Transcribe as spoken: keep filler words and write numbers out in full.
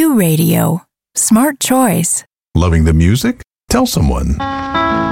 Radio. Smart choice. Loving the music? Tell someone.